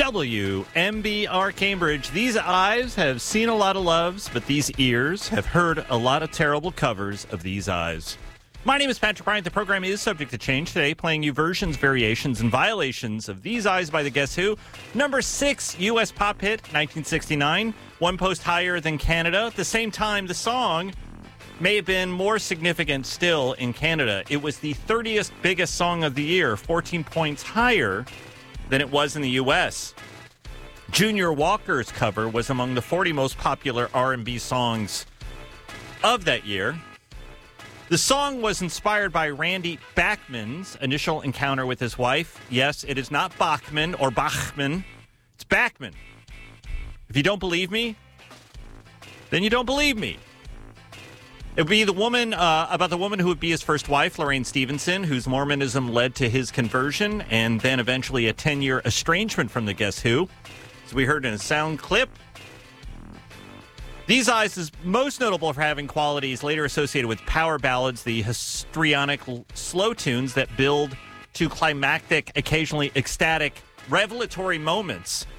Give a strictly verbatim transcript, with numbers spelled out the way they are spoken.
W M B R Cambridge. These eyes have seen a lot of loves, but these ears have heard a lot of terrible covers of These Eyes. My name is Patrick Bryant. The program is subject to change today, playing you versions, variations, and violations of These Eyes by the Guess Who. Number six U S pop hit, nineteen sixty-nine. One post higher than Canada. At the same time, the song may have been more significant still in Canada. It was the thirtieth biggest song of the year, fourteen points higher than it was in the U S. Junior Walker's cover was among the forty most popular R and B songs of that year. The song was inspired by Randy Bachman's initial encounter with his wife. Yes, it is not Bachman or Bachman. It's Bachman. If you don't believe me, then you don't believe me. It would be the woman, uh, about the woman who would be his first wife, Lorraine Stevenson, whose Mormonism led to his conversion and then eventually a ten-year estrangement from the Guess Who. As we heard in a sound clip, These Eyes is most notable for having qualities later associated with power ballads, the histrionic slow tunes that build to climactic, occasionally ecstatic, revelatory moments